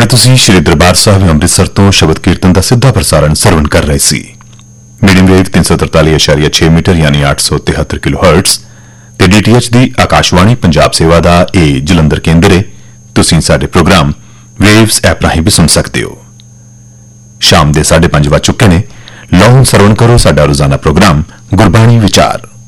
ਤੁਸੀਂ ਸ਼੍ਰੀ ਦਰਬਾਰ ਸਾਹਿਬ ਅੰਮ੍ਰਿਤਸਰ ਤੋਂ ਸ਼ਬਦ ਕੀਰਤਨ ਦਾ ਸਿੱਧਾ ਪ੍ਰਸਾਰਣ ਸਰਵਣ ਕਰ ਰਹੇ ਸੀ। ਮੀਡੀਅਮ ਵੇਵ 343.6 ਮੀਟਰ ਯਾਨੀ 873 ਕਿਲੋਹਰਟਜ਼ ਤੇ ਡੀਟੀਐਚ ਦੀ ਆਕਾਸ਼ਵਾਣੀ ਪੰਜਾਬ ਸੇਵਾ ਦਾ ਇਹ ਜਲੰਧਰ ਕੇਂਦਰ ਹੈ। ਤੁਸੀਂ ਸਾਡੇ ਪ੍ਰੋਗਰਾਮ ਵੇਵਸ ਐਪ ਰਾਹੀਂ ਵੀ ਸੁਣ ਸਕਦੇ ਹੋ। ਸ਼ਾਮ ਦੇ 5:30 ਵੱਜ ਚੁੱਕੇ ਨੇ। ਲਓ ਹੁਣ ਸਰਵਣ ਕਰੋ ਸਾਡਾ ਰੋਜ਼ਾਨਾ ਪ੍ਰੋਗਰਾਮ ਗੁਰਬਾਣੀ ਵਿਚਾਰ।